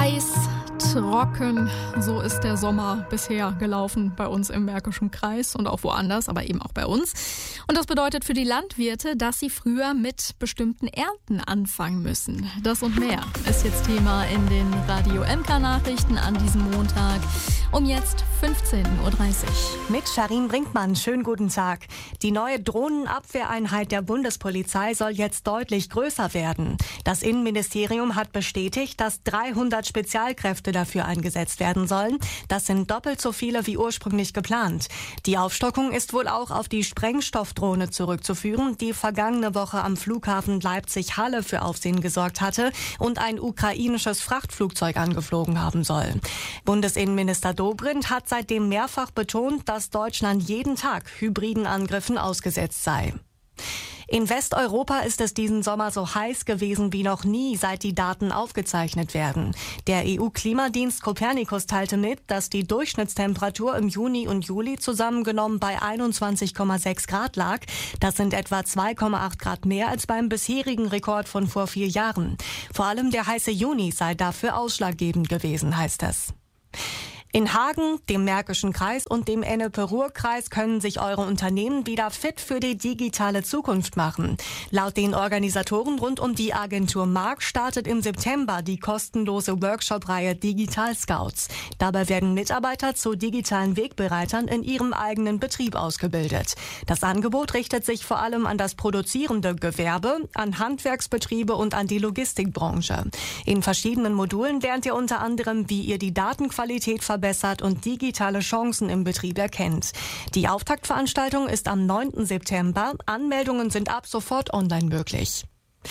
Heiß, trocken, so ist der Sommer bisher gelaufen bei uns im Märkischen Kreis und auch woanders, aber eben auch bei uns. Und das bedeutet für die Landwirte, dass sie früher mit bestimmten Ernten anfangen müssen. Das und mehr ist jetzt Thema in den Radio-MK-Nachrichten an diesem Montag um jetzt 15.30 Uhr. Mit Sharin Brinkmann, schönen guten Tag. Die neue Drohnenabwehreinheit der Bundespolizei soll jetzt deutlich größer werden. Das Innenministerium hat bestätigt, dass 300 Spezialkräfte dafür eingesetzt werden sollen. Das sind doppelt so viele wie ursprünglich geplant. Die Aufstockung ist wohl auch auf die Sprengstoffdrohne zurückzuführen, die vergangene Woche am Flughafen Leipzig-Halle für Aufsehen gesorgt hatte und ein ukrainisches Frachtflugzeug angeflogen haben soll. Bundesinnenminister Dobrindt hat seitdem mehrfach betont, dass Deutschland jeden Tag hybriden Angriffen ausgesetzt sei. In Westeuropa ist es diesen Sommer so heiß gewesen wie noch nie, seit die Daten aufgezeichnet werden. Der EU-Klimadienst Copernicus teilte mit, dass die Durchschnittstemperatur im Juni und Juli zusammengenommen bei 21,6 Grad lag. Das sind etwa 2,8 Grad mehr als beim bisherigen Rekord von vor 4 Jahren. Vor allem der heiße Juni sei dafür ausschlaggebend gewesen, heißt es. In Hagen, dem Märkischen Kreis und dem Ennepe-Ruhr-Kreis können sich eure Unternehmen wieder fit für die digitale Zukunft machen. Laut den Organisatoren rund um die Agentur Mark startet im September die kostenlose Workshop-Reihe Digital Scouts. Dabei werden Mitarbeiter zu digitalen Wegbereitern in ihrem eigenen Betrieb ausgebildet. Das Angebot richtet sich vor allem an das produzierende Gewerbe, an Handwerksbetriebe und an die Logistikbranche. In verschiedenen Modulen lernt ihr unter anderem, wie ihr die Datenqualität verbessert und digitale Chancen im Betrieb erkennt. Die Auftaktveranstaltung ist am 9. September. Anmeldungen sind ab sofort online möglich.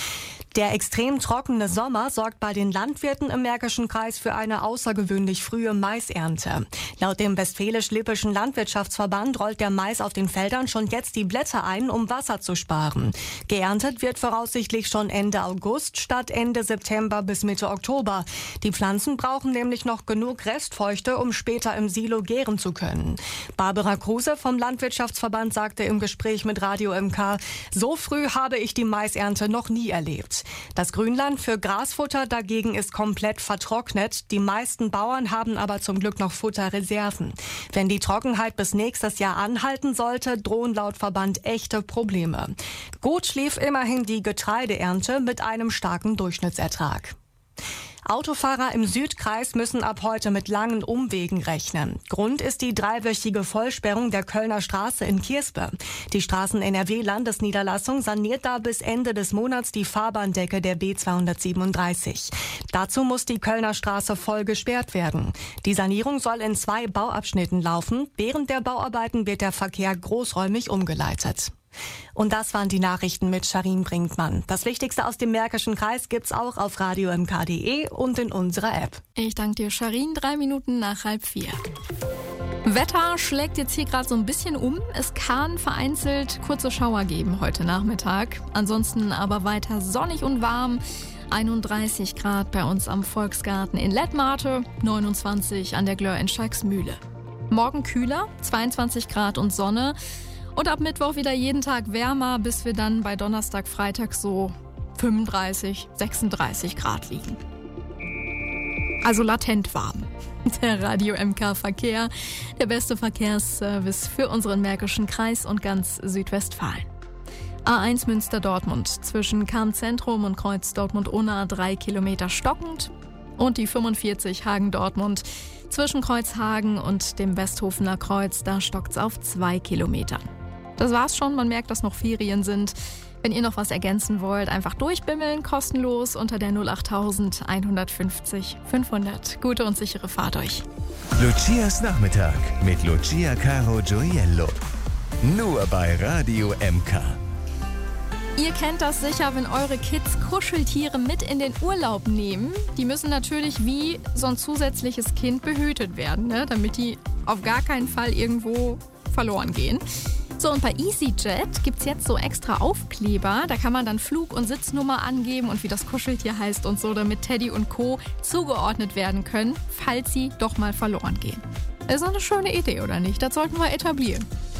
Der extrem trockene Sommer sorgt bei den Landwirten im Märkischen Kreis für eine außergewöhnlich frühe Maisernte. Laut dem Westfälisch-Lippischen Landwirtschaftsverband rollt der Mais auf den Feldern schon jetzt die Blätter ein, um Wasser zu sparen. Geerntet wird voraussichtlich schon Ende August statt Ende September bis Mitte Oktober. Die Pflanzen brauchen nämlich noch genug Restfeuchte, um später im Silo gären zu können. Barbara Kruse vom Landwirtschaftsverband sagte im Gespräch mit Radio MK, so früh habe ich die Maisernte noch nie erlebt. Das Grünland für Grasfutter dagegen ist komplett vertrocknet. Die meisten Bauern haben aber zum Glück noch Futterreserven. Wenn die Trockenheit bis nächstes Jahr anhalten sollte, drohen laut Verband echte Probleme. Gut lief immerhin die Getreideernte mit einem starken Durchschnittsertrag. Autofahrer im Südkreis müssen ab heute mit langen Umwegen rechnen. Grund ist die 3-wöchige Vollsperrung der Kölner Straße in Kirspe. Die Straßen-NRW-Landesniederlassung saniert da bis Ende des Monats die Fahrbahndecke der B237. Dazu muss die Kölner Straße voll gesperrt werden. Die Sanierung soll in 2 Bauabschnitten laufen. Während der Bauarbeiten wird der Verkehr großräumig umgeleitet. Und das waren die Nachrichten mit Sharin Brinkmann. Das Wichtigste aus dem Märkischen Kreis gibt's auch auf radio-mk.de und in unserer App. Ich danke dir, Sharin. 3 Minuten nach 3:30. Wetter schlägt jetzt hier gerade so ein bisschen um. Es kann vereinzelt kurze Schauer geben heute Nachmittag. Ansonsten aber weiter sonnig und warm. 31 Grad bei uns am Volksgarten in Lettmate, 29 an der Glör in Schalksmühle. Morgen kühler, 22 Grad und Sonne. Und ab Mittwoch wieder jeden Tag wärmer, bis wir dann bei Donnerstag, Freitag so 35, 36 Grad liegen. Also latent warm. Der Radio MK Verkehr, der beste Verkehrsservice für unseren Märkischen Kreis und ganz Südwestfalen. A1 Münster-Dortmund zwischen Cham-Zentrum und Kreuz Dortmund-Unna 3 Kilometer stockend. Und die 45 Hagen-Dortmund zwischen Kreuzhagen und dem Westhofener Kreuz, da stockt's auf 2 Kilometern. Das war's schon, man merkt, dass noch Ferien sind. Wenn ihr noch was ergänzen wollt, einfach durchbimmeln, kostenlos unter der 08000 150 500. Gute und sichere Fahrt euch. Lucias Nachmittag mit Lucia Caro Gioiello. Nur bei Radio MK. Ihr kennt das sicher, wenn eure Kids Kuscheltiere mit in den Urlaub nehmen. Die müssen natürlich wie so ein zusätzliches Kind behütet werden, ne? Damit die auf gar keinen Fall irgendwo verloren gehen. So, und bei EasyJet gibt's jetzt so extra Aufkleber. Da kann man dann Flug- und Sitznummer angeben und wie das Kuscheltier heißt und so, damit Teddy und Co. zugeordnet werden können, falls sie doch mal verloren gehen. Ist doch eine schöne Idee, oder nicht? Das sollten wir etablieren.